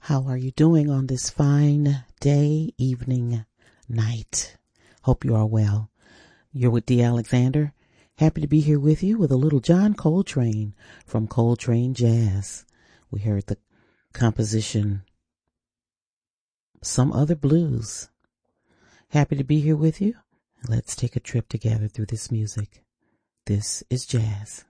How are you doing on this fine day, evening, night? Hope you are well. You're with D. Alexander. Happy to be here with you with a little John Coltrane from Coltrane Jazz. We heard the composition, Some Other Blues. Happy to be here with you. Let's take a trip together through this music. This is jazz.